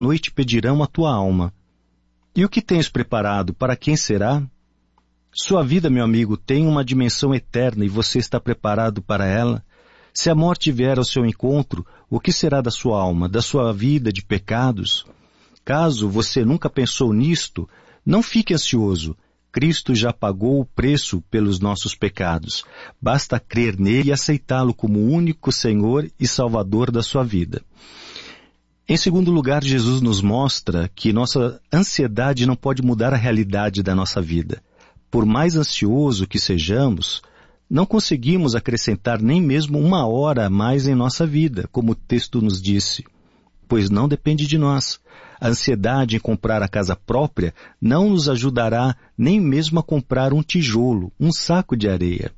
noite pedirão a tua alma. E o que tens preparado, para quem será? Sua vida, meu amigo, tem uma dimensão eterna e você está preparado para ela? Se a morte vier ao seu encontro, o que será da sua alma, da sua vida de pecados? Caso você nunca pensou nisto, não fique ansioso. Cristo já pagou o preço pelos nossos pecados. Basta crer nele e aceitá-lo como o único Senhor e Salvador da sua vida. Em segundo lugar, Jesus nos mostra que nossa ansiedade não pode mudar a realidade da nossa vida. Por mais ansioso que sejamos, não conseguimos acrescentar nem mesmo uma hora a mais em nossa vida, como o texto nos disse, pois não depende de nós. A ansiedade em comprar a casa própria não nos ajudará nem mesmo a comprar um tijolo, um saco de areia.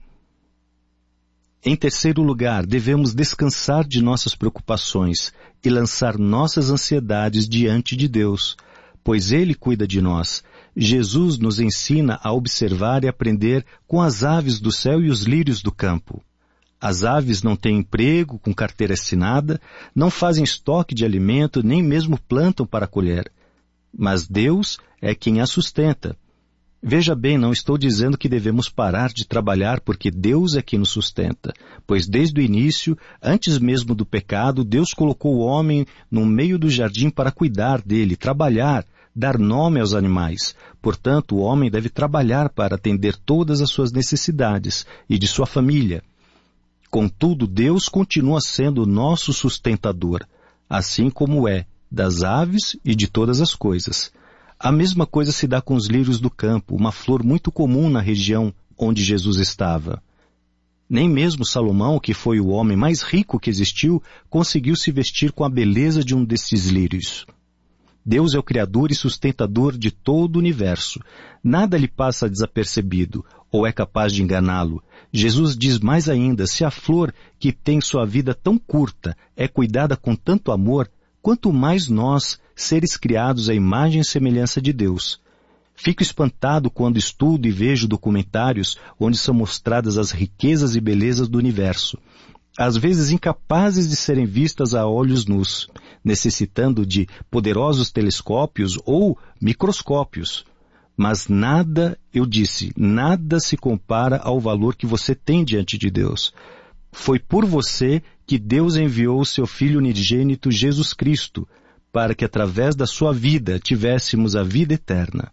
Em terceiro lugar, devemos descansar de nossas preocupações e lançar nossas ansiedades diante de Deus, pois Ele cuida de nós. Jesus nos ensina a observar e aprender com as aves do céu e os lírios do campo. As aves não têm emprego, com carteira assinada, não fazem estoque de alimento, nem mesmo plantam para colher. Mas Deus é quem as sustenta. Veja bem, não estou dizendo que devemos parar de trabalhar porque Deus é quem nos sustenta, pois desde o início, antes mesmo do pecado, Deus colocou o homem no meio do jardim para cuidar dele, trabalhar, dar nome aos animais. Portanto, o homem deve trabalhar para atender todas as suas necessidades e de sua família. Contudo, Deus continua sendo o nosso sustentador, assim como é das aves e de todas as coisas. A mesma coisa se dá com os lírios do campo, uma flor muito comum na região onde Jesus estava. Nem mesmo Salomão, que foi o homem mais rico que existiu, conseguiu se vestir com a beleza de um desses lírios. Deus é o Criador e sustentador de todo o universo. Nada lhe passa desapercebido, ou é capaz de enganá-lo. Jesus diz mais ainda, se a flor que tem sua vida tão curta é cuidada com tanto amor, quanto mais nós, seres criados à imagem e semelhança de Deus. Fico espantado quando estudo e vejo documentários onde são mostradas as riquezas e belezas do universo, às vezes incapazes de serem vistas a olhos nus, necessitando de poderosos telescópios ou microscópios. Mas nada, eu disse, nada se compara ao valor que você tem diante de Deus. Foi por você que Deus enviou o seu Filho unigênito Jesus Cristo, para que através da sua vida tivéssemos a vida eterna.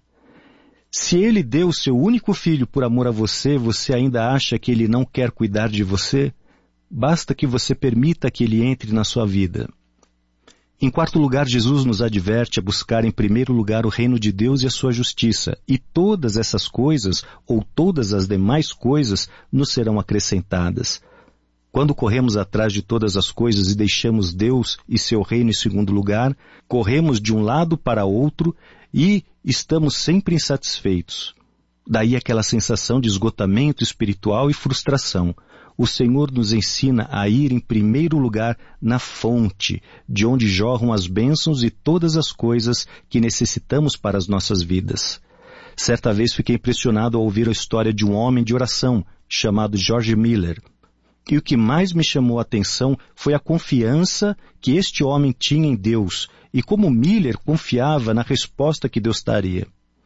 Se Ele deu o seu único Filho por amor a você, você ainda acha que Ele não quer cuidar de você? Basta que você permita que Ele entre na sua vida. Em quarto lugar, Jesus nos adverte a buscar em primeiro lugar o reino de Deus e a sua justiça, e todas essas coisas, ou todas as demais coisas, nos serão acrescentadas. Quando corremos atrás de todas as coisas e deixamos Deus e seu reino em segundo lugar, corremos de um lado para outro e estamos sempre insatisfeitos. Daí aquela sensação de esgotamento espiritual e frustração. O Senhor nos ensina a ir em primeiro lugar na fonte, de onde jorram as bênçãos e todas as coisas que necessitamos para as nossas vidas. Certa vez fiquei impressionado ao ouvir a história de um homem de oração, chamado George Miller. E o que mais me chamou a atenção foi a confiança que este homem tinha em Deus e como Miller confiava na resposta que Deus daria.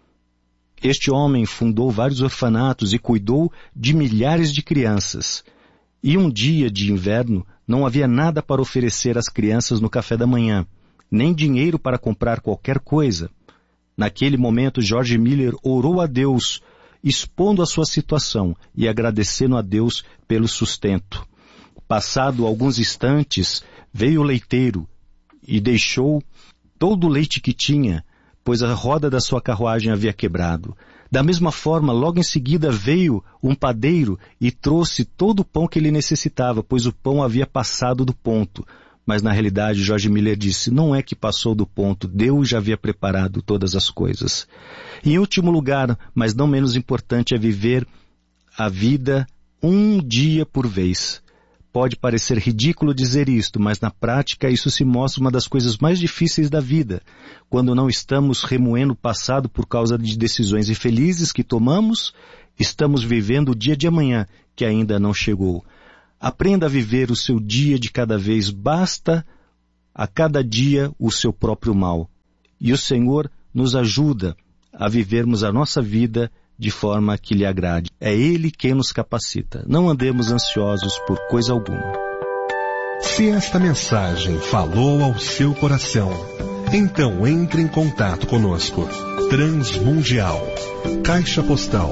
Este homem fundou vários orfanatos e cuidou de milhares de crianças. E um dia de inverno não havia nada para oferecer às crianças no café da manhã, nem dinheiro para comprar qualquer coisa. Naquele momento, George Miller orou a Deus, expondo a sua situação e agradecendo a Deus pelo sustento. Passado alguns instantes, veio o leiteiro e deixou todo o leite que tinha, pois a roda da sua carruagem havia quebrado. Da mesma forma, logo em seguida veio um padeiro e trouxe todo o pão que ele necessitava, pois o pão havia passado do ponto. Mas na realidade, George Miller disse, não é que passou do ponto, Deus já havia preparado todas as coisas. E em último lugar, mas não menos importante, é viver a vida um dia por vez. Pode parecer ridículo dizer isto, mas na prática isso se mostra uma das coisas mais difíceis da vida. Quando não estamos remoendo o passado por causa de decisões infelizes que tomamos, estamos vivendo o dia de amanhã, que ainda não chegou. Aprenda a viver o seu dia de cada vez, basta a cada dia o seu próprio mal. E o Senhor nos ajuda a vivermos a nossa vida de forma que lhe agrade. É Ele quem nos capacita. Não andemos ansiosos por coisa alguma. Se esta mensagem falou ao seu coração, então entre em contato conosco. Transmundial, Caixa Postal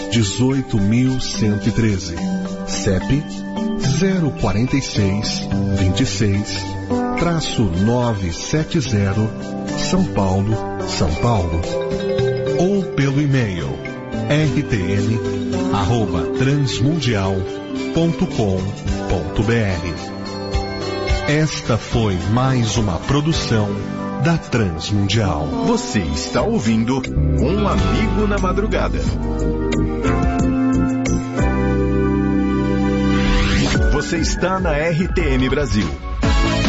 18.113, CEP 046-26-970, São Paulo, São Paulo. Ou pelo e-mail rtm@transmundial.com.br. Esta foi mais uma produção da Transmundial. Você está ouvindo Um Amigo na Madrugada. Você está na RTM Brasil.